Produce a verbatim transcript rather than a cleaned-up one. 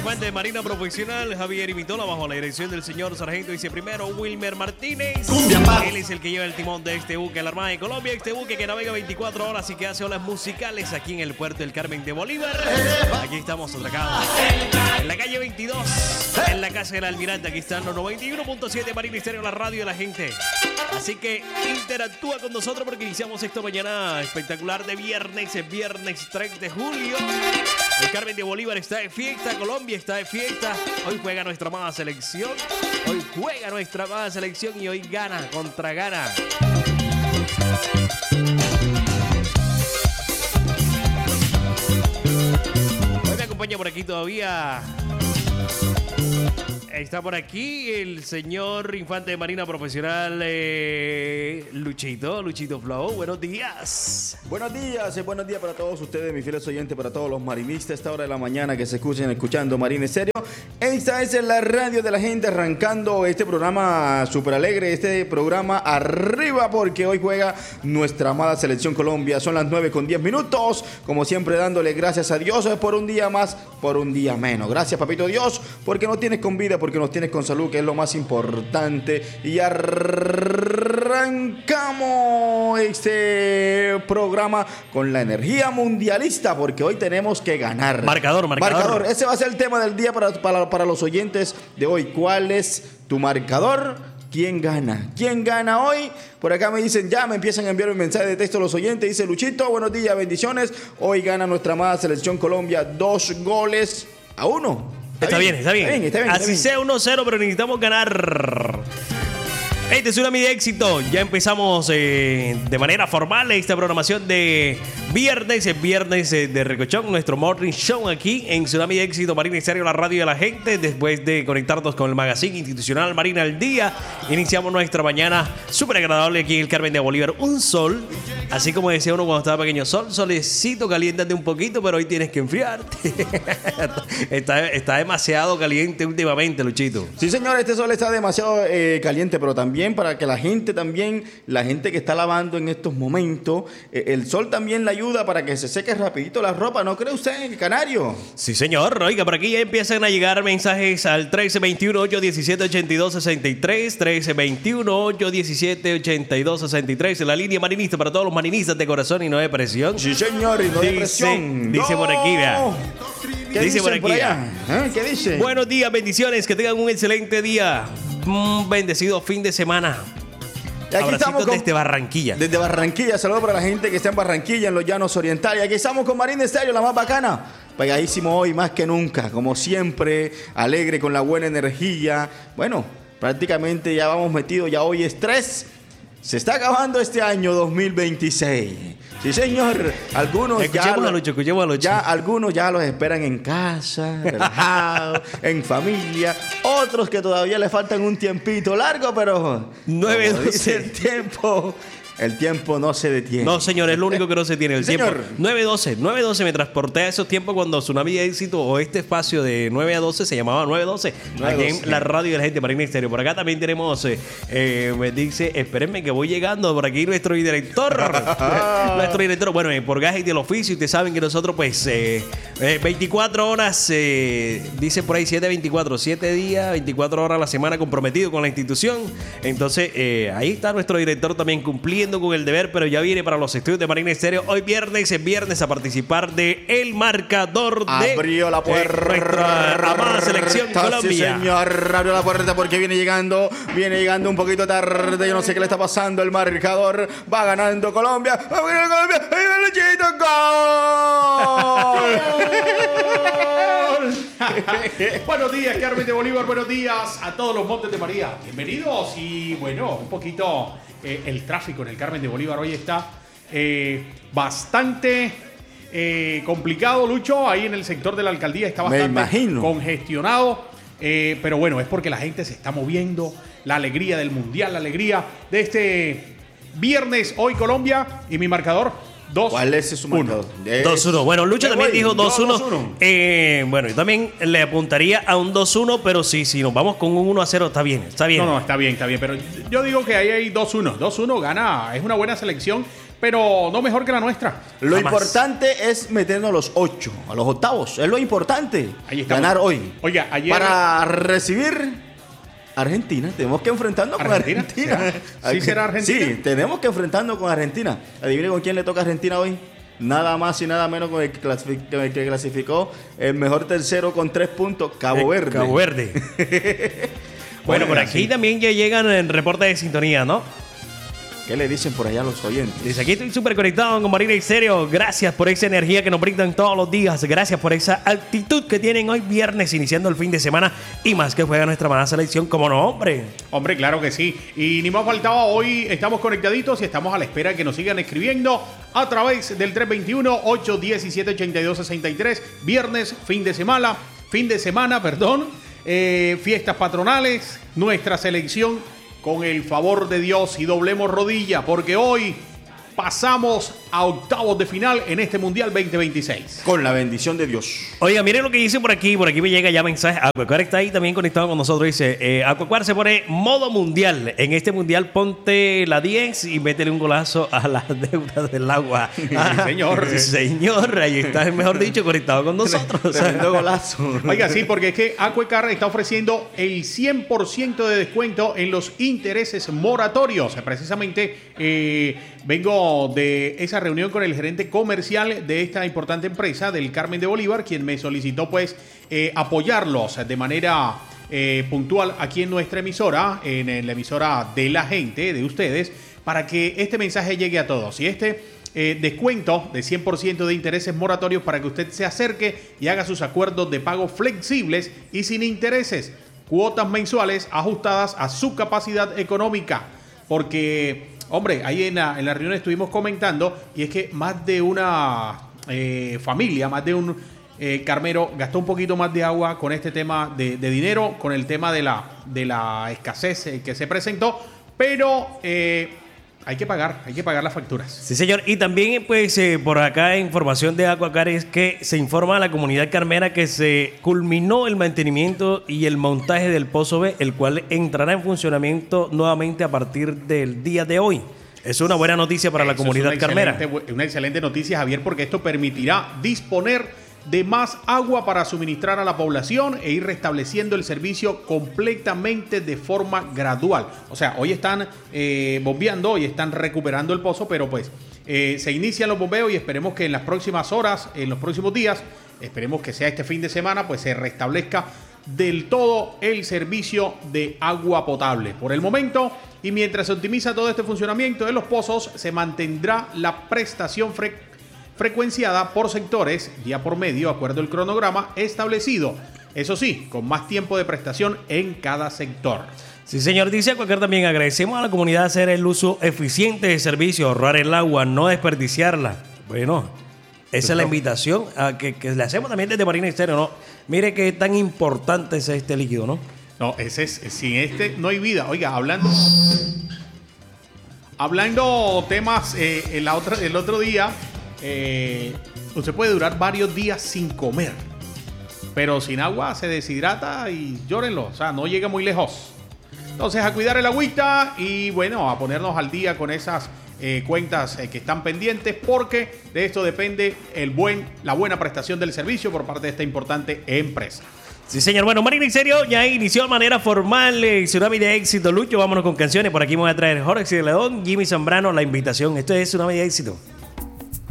Infante de Marina Profesional, Javier Imitola, bajo la dirección del señor Sargento Viceprimero Wilmer Martínez. Él es el que lleva el timón de este buque, la Armada de Colombia, este buque que navega veinticuatro horas y que hace olas musicales aquí en el puerto del Carmen de Bolívar. Aquí estamos atracados en la calle veintidós, en la casa del Almirante. Aquí están los noventa y uno punto siete Marina Estéreo, la radio de la gente. Así que interactúa con nosotros porque iniciamos esta mañana espectacular de viernes, el viernes tres de julio. El Carmen de Bolívar está de fiesta, Colombia está de fiesta. Hoy juega nuestra amada selección. Hoy juega nuestra amada selección y hoy gana contra gana. Hoy me acompaña por aquí todavía. Está por aquí el señor Infante de Marina Profesional, eh, Luchito, Luchito Flow. Buenos días. Buenos días, eh, buenos días para todos ustedes, mis fieles oyentes, para todos los marinistas. A esta hora de la mañana que se escuchen escuchando Marina Estéreo. Esta es la radio de la gente, arrancando este programa súper alegre, este programa arriba, porque hoy juega nuestra amada Selección Colombia. Son las nueve con diez minutos, como siempre dándole gracias a Dios por un día más, por un día menos. Gracias, papito Dios, porque nos tienes con vida, porque nos tienes con salud, que es lo más importante. Y arrancamos este programa con la energía mundialista, porque hoy tenemos que ganar. Marcador, marcador. Marcador. Ese va a ser el tema del día para, para, para los oyentes de hoy. ¿Cuál es tu marcador? ¿Quién gana? ¿Quién gana hoy? Por acá me dicen, ya me empiezan a enviar un mensaje de texto los oyentes. Dice Luchito, buenos días, bendiciones. Hoy gana nuestra amada Selección Colombia dos goles a uno. Está bien, está bien. Está bien, está bien, está Así bien. sea uno cero, pero necesitamos ganar. Este es Tsunami de éxito. Ya empezamos eh, de manera formal esta programación de viernes, el viernes eh, de Recochón, nuestro morning show aquí en Tsunami de éxito, Marina Estéreo, la radio de la gente. Después de conectarnos con el magazine institucional Marina al Día, iniciamos nuestra mañana súper agradable aquí en el Carmen de Bolívar. Un sol, así como decía uno cuando estaba pequeño, sol, solecito, caliéntate un poquito, pero hoy tienes que enfriarte. está, está demasiado caliente últimamente, Luchito. Sí, señor, este sol está demasiado eh, caliente, pero también para que la gente también, la gente que está lavando en estos momentos, eh, el sol también le ayuda para que se seque rapidito la ropa, ¿no cree usted, Canario? Sí, señor. Oiga, por aquí ya empiezan a llegar mensajes al trece veintiuno, ocho diecisiete, ochenta y dos sesenta y tres, trece veintiuno, ocho diecisiete, ochenta y dos sesenta y tres, en la línea marinista para todos los marinistas de corazón y no de presión. Sí, señor, y no de presión. Dice no. por aquí, vea. ¿Qué dice dicen por aquí? Por allá? ¿Eh? ¿Qué dice? Buenos días, bendiciones, que tengan un excelente día. Un bendecido fin de semana. Y aquí estamos con, desde Barranquilla. Desde Barranquilla, saludos para la gente que está en Barranquilla, en los llanos orientales. Y aquí estamos con Marina Estéreo, la más bacana. Pegadísimo hoy más que nunca, como siempre, alegre con la buena energía. Bueno, prácticamente ya vamos metidos, ya hoy es tres. Se está acabando este año dos mil veintiséis. Sí, señor. Algunos ya, a Lucho, a Lucho. ya algunos ya los esperan en casa, relajados, en familia. Otros que todavía le faltan un tiempito largo, pero nueve doce. El tiempo, el tiempo no se detiene. No, señor, es lo único que no se tiene. El Sí, tiempo. señor. nueve doce. nueve doce me transporté a esos tiempos cuando Tsunami de éxito o este espacio de nueve a doce se llamaba nueve doce. Aquí en la radio de la gente Marina Estéreo. Por acá también tenemos, eh, eh, me dice, espérenme que voy llegando. Por aquí nuestro director. nuestro director. Bueno, eh, por gajes del oficio, ustedes saben que nosotros, pues, eh, eh, veinticuatro horas, eh, dice por ahí siete veinticuatro, siete días, veinticuatro horas a la semana comprometido con la institución. Entonces, eh, ahí está nuestro director también cumpliendo con el deber, pero ya viene para los estudios de Marina Estéreo. Hoy viernes, es viernes a participar de El Marcador de Abrió la puerta. eh, nuestra amada Selección Sí, Colombia. señor, abrió la puerta porque viene llegando, viene llegando un poquito tarde. Yo no sé qué le está pasando. El marcador va ganando Colombia. Va ganando Colombia. ¡Ahí va el Luchito! ¡Gol! Buenos días, Carmen de Bolívar. Buenos días a todos los Montes de María. Bienvenidos. Y bueno, un poquito eh, el tráfico en el Carmen de Bolívar hoy está eh, bastante eh, complicado, Lucho. Ahí en el sector de la alcaldía está Me bastante imagino. congestionado. Eh, pero bueno, es porque la gente se está moviendo. La alegría del mundial, la alegría de este viernes. Hoy Colombia y mi marcador. Dos, ¿Cuál es su marcador? dos uno. Bueno, Lucho Eh, también güey, dijo dos uno. yo dos uno. Eh, bueno, yo también le apuntaría a un dos uno, pero sí, si nos vamos con un uno a cero, está bien, está bien. No, no, está bien, está bien. Pero yo digo que ahí hay dos uno. dos uno gana, es una buena selección. pero no mejor que la nuestra. Lo Jamás. importante es meternos a los ocho, a los octavos. Es lo importante. Ahí estamos. Ganar hoy. Oiga, ayer... Para recibir Argentina, tenemos que enfrentarnos ¿Argentina? con Argentina. ¿Será? ¿Sí será Argentina? Sí, tenemos que enfrentarnos con Argentina. Adivine con quién le toca a Argentina hoy. Nada más y nada menos con el que clasificó, el que clasificó el mejor tercero con tres puntos, Cabo Verde. Cabo Verde. Bueno, por aquí sí. también ya llegan el reporte de sintonía, ¿no? ¿Qué le dicen por allá a los oyentes? Dice, aquí estoy súper conectado con Marina Estéreo. Gracias por esa energía que nos brindan todos los días. Gracias por esa actitud que tienen hoy viernes, iniciando el fin de semana. Y más que juega nuestra amada selección, como no, hombre. Hombre, claro que sí. Y ni más faltaba, hoy estamos conectaditos y estamos a la espera de que nos sigan escribiendo a través del tres dos uno, ocho uno siete, ocho dos seis tres. Viernes, fin de semana, fin de semana, perdón. Eh, fiestas patronales, nuestra selección con el favor de Dios y doblemos rodilla porque hoy pasamos a octavos de final en este Mundial veinte veintiséis. Con la bendición de Dios. Oiga, miren lo que dice por aquí. Por aquí me llega ya mensaje. Aquacuar está ahí también conectado con nosotros. Dice, eh, Aquacuar se pone modo mundial. En este mundial ponte la diez y métele un golazo a las deudas del agua. Sí, señor. Sí, señor. Ahí está, mejor dicho, conectado con nosotros. Tremendo golazo. Oiga, sí, porque es que Aquacar está ofreciendo el cien por ciento de descuento en los intereses moratorios. Precisamente eh, vengo de esa reunión con el gerente comercial de esta importante empresa del Carmen de Bolívar, quien me solicitó pues eh, apoyarlos de manera eh, puntual aquí en nuestra emisora, en, en la emisora de la gente, de ustedes, para que este mensaje llegue a todos. Y este eh, descuento de cien por ciento de intereses moratorios para que usted se acerque y haga sus acuerdos de pago flexibles y sin intereses, cuotas mensuales ajustadas a su capacidad económica, porque... Hombre, ahí en la, en la reunión estuvimos comentando y es que más de una eh, familia, más de un eh, carmero gastó un poquito más de agua con este tema de, de dinero, con el tema de la, de la escasez eh, que se presentó, pero eh, hay que pagar, hay que pagar las facturas. Sí, señor. Y también, pues, eh, por acá información de Aquacar es que se informa a la comunidad carmera que se culminó el mantenimiento y el montaje del Pozo B, el cual entrará en funcionamiento nuevamente a partir del día de hoy. Es una buena noticia para la Eso comunidad es una carmera. excelente, una excelente noticia, Javier, porque esto permitirá disponer de más agua para suministrar a la población e ir restableciendo el servicio completamente de forma gradual. O sea, hoy están eh, bombeando, hoy están recuperando el pozo, pero pues eh, se inician los bombeos y esperemos que en las próximas horas, en los próximos días, esperemos que sea este fin de semana, pues se restablezca del todo el servicio de agua potable. Por el momento, y mientras se optimiza todo este funcionamiento de los pozos, se mantendrá la prestación frecuente frecuenciada por sectores, día por medio, acuerdo al cronograma establecido. Eso sí, con más tiempo de prestación en cada sector. Sí, señor. Dice Aquacar también, agradecemos a la comunidad hacer el uso eficiente del servicio, ahorrar el agua, no desperdiciarla. Bueno, esa es la invitación a que, que le hacemos también desde Marina Estéreo, ¿no? Mire qué tan importante es este líquido, ¿no? No, ese es, sin este no hay vida. Oiga, hablando... Hablando temas, eh, el, otro, el otro día... Eh, usted puede durar varios días sin comer, pero sin agua se deshidrata y llórenlo, o sea, no llega muy lejos. Entonces, a cuidar el agüita y bueno, a ponernos al día con esas eh, cuentas eh, que están pendientes, porque de esto depende el buen, la buena prestación del servicio por parte de esta importante empresa. Sí, señor. Bueno, Marina Estéreo ya inició de manera formal el Tsunami de Éxito. Lucho, vámonos con canciones. Por aquí me voy a traer Jorge León, Jimmy Zambrano, La Invitación. Esto es Tsunami de Éxito.